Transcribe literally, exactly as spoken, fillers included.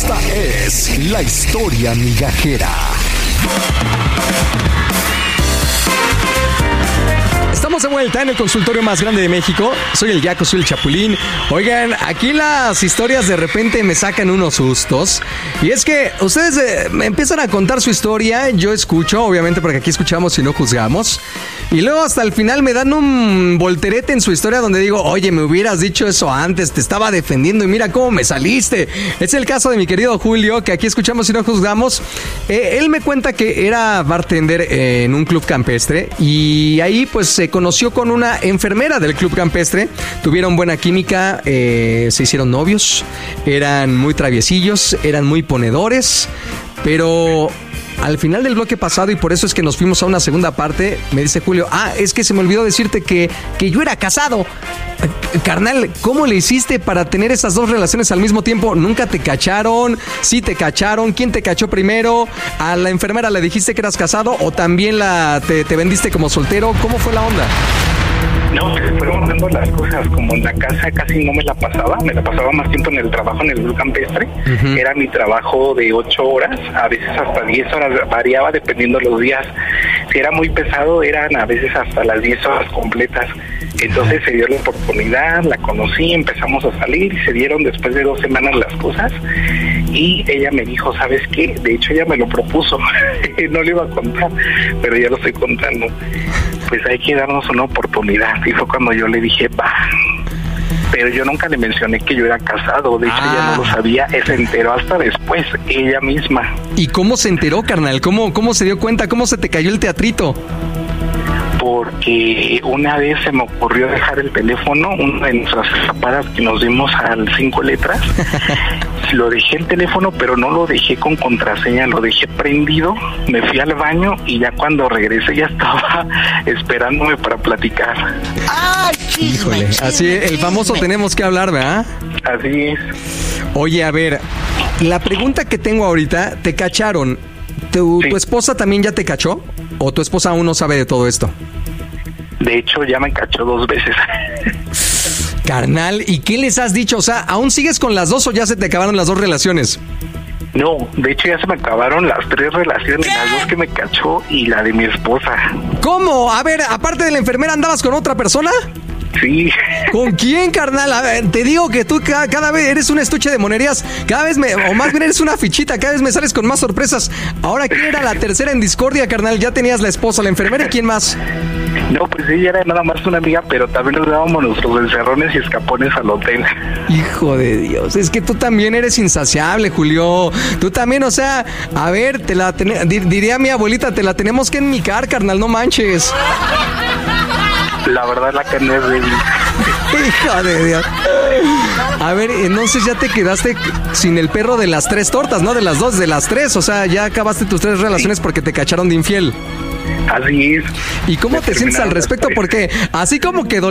Esta es la historia migajera. Estamos de vuelta en el consultorio más grande de México. Soy el Yaco, soy el Chapulín. Oigan, aquí las historias de repente me sacan unos sustos. Y es que ustedes eh, me empiezan a contar su historia. Yo escucho, obviamente, porque aquí escuchamos y no juzgamos. Y luego hasta el final me dan un volterete en su historia donde digo, oye, me hubieras dicho eso antes, te estaba defendiendo y mira cómo me saliste. Es el caso de mi querido Julio, que aquí escuchamos y no juzgamos. Eh, él me cuenta que era bartender eh, en un club campestre y ahí pues se conoció con una enfermera del club campestre. Tuvieron buena química, eh, se hicieron novios, eran muy traviesillos, eran muy ponedores, pero al final del bloque pasado, y por eso es que nos fuimos a una segunda parte, me dice Julio, ah, es que se me olvidó decirte que, que yo era casado. Carnal, ¿cómo le hiciste para tener esas dos relaciones al mismo tiempo? ¿Nunca te cacharon? ¿Sí te cacharon? ¿Quién te cachó primero? ¿A la enfermera le dijiste que eras casado o también la te, te vendiste como soltero? ¿Cómo fue la onda? No, se fueron dando las cosas, como en la casa casi no me la pasaba, me la pasaba más tiempo en el trabajo en el club campestre. Uh-huh. Era mi trabajo de ocho horas, a veces hasta diez horas, variaba dependiendo los días. Si era muy pesado, eran a veces hasta las diez horas completas. Entonces se dio la oportunidad, la conocí, empezamos a salir y se dieron después de dos semanas las cosas. Y ella me dijo, ¿sabes qué? De hecho ella me lo propuso, no le iba a contar, pero ya lo estoy contando. Pues hay que darnos una oportunidad. Y fue cuando yo le dije, va. Pero yo nunca le mencioné que yo era casado. De hecho, ah. ella no lo sabía. Se enteró hasta después, ella misma. ¿Y cómo se enteró, carnal? ¿Cómo, cómo se dio cuenta? ¿Cómo se te cayó el teatrito? Porque una vez se me ocurrió dejar el teléfono, una de nuestras zapadas que nos dimos al cinco letras, lo dejé el teléfono, pero no lo dejé con contraseña, lo dejé prendido, me fui al baño y ya cuando regresé ya estaba esperándome para platicar. ¡Ay, chisme! Híjole, chisme, así el chisme. famoso tenemos que hablar, ¿verdad? Así es. Oye, a ver, la pregunta que tengo ahorita, ¿te cacharon? ¿Tu, sí. ¿Tu esposa también ya te cachó? ¿O tu esposa aún no sabe de todo esto? De hecho, ya me cachó dos veces. Carnal, ¿y qué les has dicho? O sea, ¿aún sigues con las dos o ya se te acabaron las dos relaciones? No, de hecho ya se me acabaron las tres relaciones, ¿qué? Las dos que me cachó y la de mi esposa. ¿Cómo? A ver, aparte de la enfermera, ¿andabas con otra persona? Sí. ¿Con quién, carnal? A ver, te digo que tú cada, cada vez eres un estuche de monerías. Cada vez me, o más bien eres una fichita, cada vez me sales con más sorpresas. Ahora, ¿quién era la tercera en discordia, carnal? Ya tenías la esposa, la enfermera, ¿y quién más? No, pues ella era nada más una amiga, pero también nos dábamos nuestros encerrones y escapones al hotel. Hijo de Dios, es que tú también eres insaciable, Julio. Tú también, o sea, a ver, te la ten- dir- diría mi abuelita, te la tenemos que enmicar, carnal, no manches. La verdad, la carne es de... Hijo de Dios. A ver, entonces ya te quedaste sin el perro de las tres tortas, ¿no? De las dos, de las tres. O sea, ya acabaste tus tres relaciones porque te cacharon de infiel. Así es. ¿Y cómo te sientes al respecto? Porque así como quedó